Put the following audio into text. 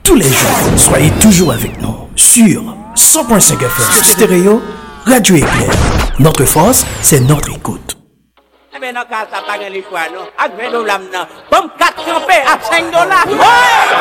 tous les jours. Soyez toujours avec nous sur 100.5 FM Stéréo, Radio Éclair. Notre force, c'est notre écoute. Eh bien, dans le cas, ça n'a pas de choix, non? Avec $20, non? Comme 4 campés à $5. Ouais!